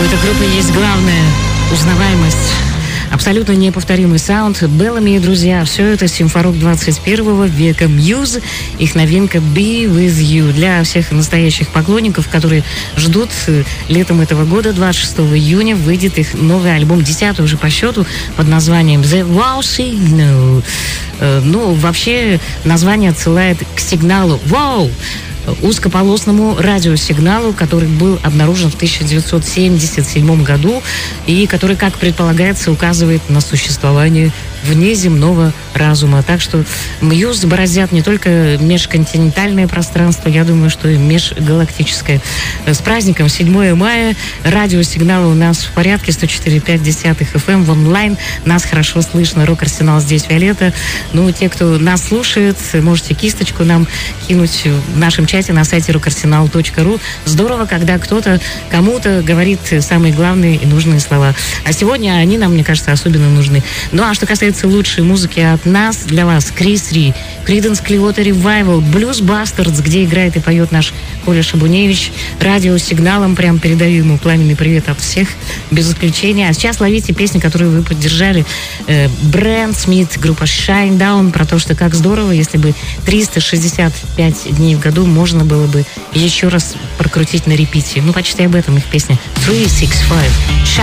этой группы есть главная узнаваемость. Абсолютно неповторимый саунд. Беллами и друзья. Все это симфорок 21 века. Muse. Их новинка Be With You. Для всех настоящих поклонников, которые ждут летом этого года, 26 июня, выйдет их новый альбом, 10-й уже по счету, под названием The Wow Signal. Ну, вообще, название отсылает к сигналу «Wow!», узкополосному радиосигналу, который был обнаружен в 1977 году и который, как предполагается, указывает на существование внеземного разума. Так что Muse бороздят не только межконтинентальное пространство, я думаю, что и межгалактическое. С праздником 7 мая. Радиосигналы у нас в порядке. 104,5 FM в онлайн. Нас хорошо слышно. Рок-арсенал здесь, Виолетта. Ну, те, кто нас слушает, можете кисточку нам кинуть в нашем чате на сайте rockarsenal.ru. Здорово, когда кто-то кому-то говорит самые главные и нужные слова. А сегодня они нам, мне кажется, особенно нужны. Ну, а что касается лучшей музыки от нас, для вас Крис Ри, Creedence Clearwater Revival, Blues Bastards, где играет и поет наш Коля Шабуневич, радиосигналом прям передаю ему пламенный привет от всех, без исключения. А сейчас ловите песни, которые вы поддержали. Брэнд Смит, группа Shinedown, про то, что как здорово, если бы 365 дней в году можно было бы еще раз прокрутить на репите. Ну, почти об этом их песня 365.